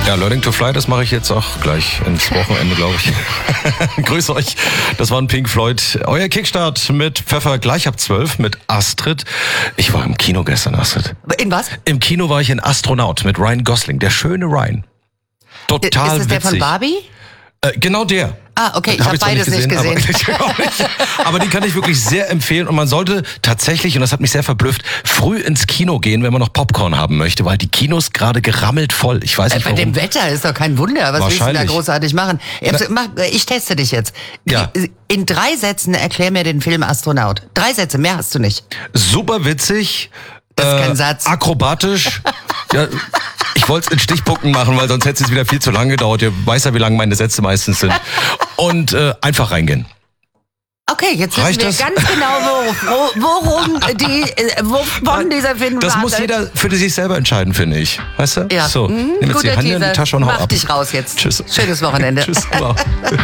Ja, Learning to Fly, das mache ich jetzt auch gleich ins Wochenende, glaube ich. Grüß euch, das war ein Pink Floyd. Euer Kickstart mit Pfeffer gleich ab 12 mit Astrid. Ich war im Kino gestern, Astrid. In was? Im Kino war ich in Astronaut mit Ryan Gosling, der schöne Ryan. Total Ist das witzig. der von Barbie? Genau der. Ah, okay, ich habe beides nicht gesehen. Aber den kann ich wirklich sehr empfehlen und man sollte tatsächlich, und das hat mich sehr verblüfft, früh ins Kino gehen, wenn man noch Popcorn haben möchte, weil die Kinos gerade gerammelt voll. Ich weiß nicht Bei warum. dem Wetter ist doch kein Wunder. Was willst du da großartig machen? Ich teste dich jetzt. Ja. In 3 Sätzen erklär mir den Film Astronaut. 3 Sätze, mehr hast du nicht. Super witzig. Das ist kein Satz. Akrobatisch. Ja, ich wollte es in Stichpunkten machen, weil sonst hätte es wieder viel zu lange gedauert. Ihr weiß ja, wie lang meine Sätze meistens sind. Und einfach reingehen. Okay, jetzt wissen wir ganz genau, wovon dieser Film Das muss jeder für sich selber entscheiden, finde ich. Weißt du? Ja. So, nimm jetzt die Hand in die Tasche und hau ab. Mach dich raus jetzt. Tschüss. Schönes Wochenende. Tschüss. Wow.